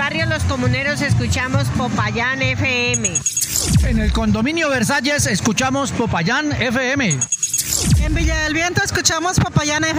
barrio Los Comuneros escuchamos Popayán FM. En el condominio Versalles escuchamos Popayán FM. En Villa del Viento escuchamos Popayán FM.